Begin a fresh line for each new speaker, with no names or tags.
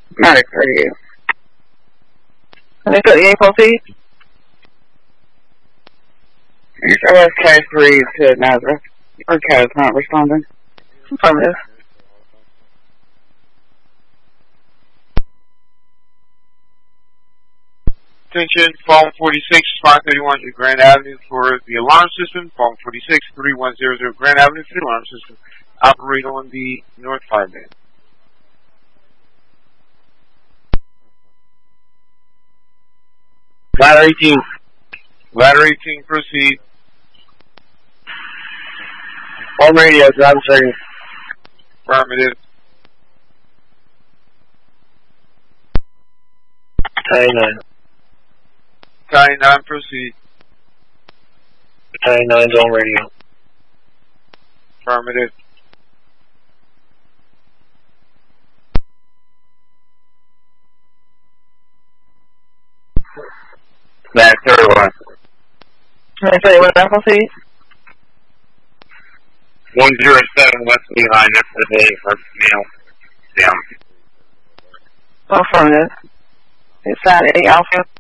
Medic radio.
Can I put the proceed?
K3 to Nazareth. Or K's not responding.
Affirmative.
Attention, phone 46, 531 to Grand Avenue for the alarm system. Phone 46, 3100 Grand Avenue for the alarm system. Operate on the North Fire Band.
Ladder 18.
Ladder 18, proceed.
On radio, driver second.
Affirmative.
Battalion 9.
Battalion 9, proceed.
Battalion 9's on radio.
Affirmative.
Back 31.
Can I say what that proceed?
107 West Lehigh, next to the day for male. Down.
Affirmative. It's Saturday, Alpha.